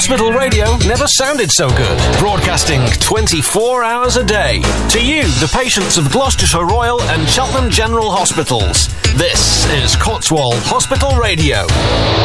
Hospital Radio never sounded so good. Broadcasting 24 hours a day. To you, the patients of Gloucestershire Royal and Cheltenham General Hospitals. This is Cotswold Hospital Radio.